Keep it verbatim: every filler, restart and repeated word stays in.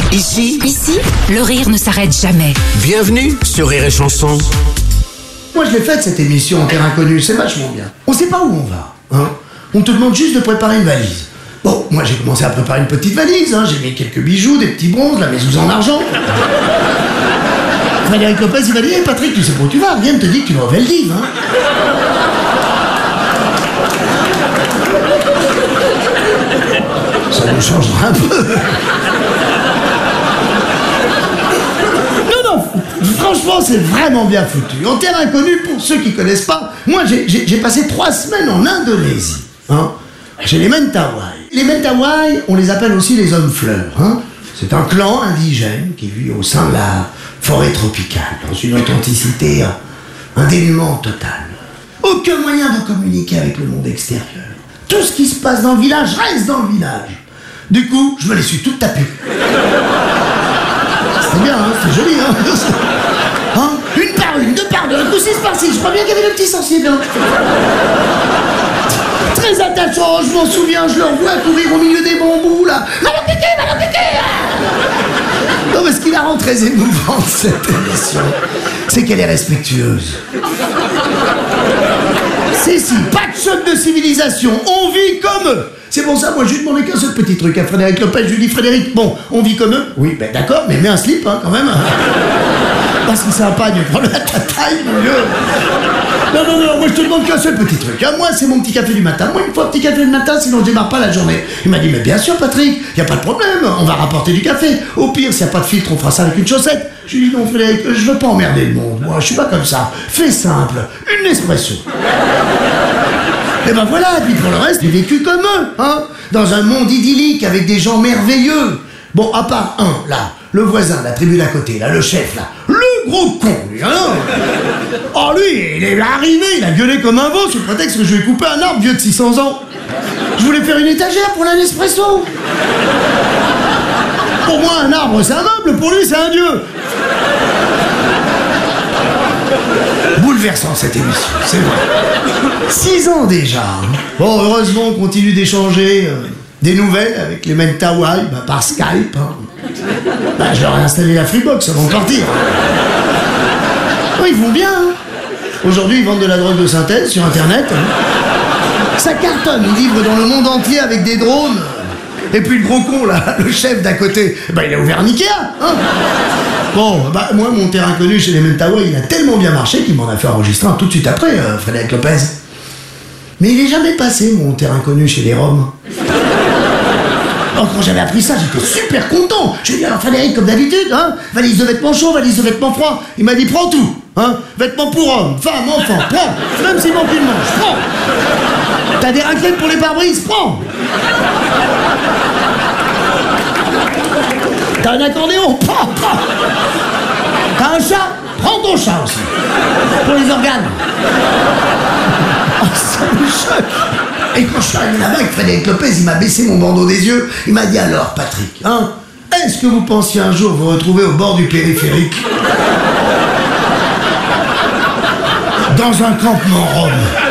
Ici, Ici, le rire ne s'arrête jamais. bienvenue sur Rire et Chanson. Moi je l'ai faite cette émission en terre inconnue, c'est vachement bien. On sait pas où on va, hein. On te demande juste de préparer une valise. Bon, moi j'ai commencé à préparer une petite valise, hein. J'ai mis quelques bijoux, des petits bronzes, la mezouza en argent. Frédéric Lopez il m'a dit hey, Patrick, tu sais pas où tu vas, rien ne te dit que tu vas au Veldiv, hein. Ça nous changera un peu. Non, non, franchement, c'est vraiment bien foutu. En terre inconnue, pour ceux qui connaissent pas, moi, j'ai, j'ai, j'ai passé trois semaines en Indonésie, hein, chez les Mentawai. Les Mentawai, on les appelle aussi les hommes fleurs, hein. C'est un clan indigène qui vit au sein de la forêt tropicale, dans une authenticité, un dénuement total. Aucun moyen de communiquer avec le monde extérieur. Tout ce qui se passe dans le village reste dans le village. Du coup, je me les suis toutes tapées. C'était bien, hein, c'était joli, hein. Hein, une par une, deux par deux, un coup six par six. Je crois bien qu'il y avait le petit sensible, hein. Très attachant, je m'en souviens, je le revois courir au milieu des bambous, là. Allons piquer, allons piquer. Non, mais ce qui la rend très émouvante, cette émission, c'est qu'elle est respectueuse. Si, si, pas de choc de civilisation, on vit comme eux. C'est pour ça, moi, je lui demandais qu'un seul petit truc à Frédéric Lopez. Je lui dis, Frédéric, bon, on vit comme eux. Oui, ben d'accord, mais mets un slip, hein, quand même. Parce que c'est sympa de prendre la taille, mon vieux. Non, non, non, moi, je te demande qu'un seul petit truc. Hein. Moi, c'est mon petit café du matin. Moi, il me faut un petit café le matin, sinon je démarre pas la journée. Il m'a dit, mais bien sûr, Patrick, y a pas de problème, on va rapporter du café. Au pire, s'il y a pas de filtre, on fera ça avec une chaussette. Je lui dis, non, Frédéric, je veux pas emmerder le monde. Moi, je suis pas comme ça. Fais simple, une Nespresso. Et ben voilà, puis pour le reste, j'ai vécu comme eux, hein, dans un monde idyllique avec des gens merveilleux. Bon, à part un, là, le voisin, la tribu d'à côté, là, le chef, là, le gros con, lui, hein. Oh, lui, il est arrivé, il a gueulé comme un veau sous prétexte que je lui ai coupé un arbre vieux de six cents ans. Je voulais faire une étagère pour la Nespresso. Pour moi, un arbre, c'est un meuble, pour lui, c'est un dieu. Bouleversant cette émission, c'est vrai. Six ans déjà. Hein. Bon, heureusement, on continue d'échanger euh, des nouvelles avec les Mentawai, bah, par Skype. Hein. Bah, je leur ai installé la Freebox avant de partir. Oui, ils vont bien. Hein. Aujourd'hui, ils vendent de la drogue de synthèse sur Internet. Hein. Ça cartonne, ils livrent dans le monde entier avec des drones. Et puis le gros con, là, le chef d'à côté, bah, il a ouvert un Ikea. Hein. Bon, bah, moi, mon terrain inconnu chez les Mentawai, il a tellement bien marché qu'il m'en a fait enregistrer un tout de suite après, euh, Frédéric Lopez. Mais il est jamais passé, mon terrain inconnu chez les Roms. Oh, quand j'avais appris ça, j'étais super content. J'ai dit, alors Frédéric, comme d'habitude, hein, valise de vêtements chauds, valise de vêtements froids. Il m'a dit, prends tout, hein, vêtements pour hommes, femmes, enfants, prends. Même s'il manque une manche, prends. T'as des raclettes pour les pare-brises, prends. T'as un accordéon, prends, prends. T'as un chat, prends ton chat aussi. Pour les organes. Oh, ça me choque. Et quand je suis arrivé là-bas avec Frédéric Lopez, il m'a baissé mon bandeau des yeux. Il m'a dit, alors Patrick, hein, est-ce que vous pensiez un jour vous retrouver au bord du périphérique dans un campement rome?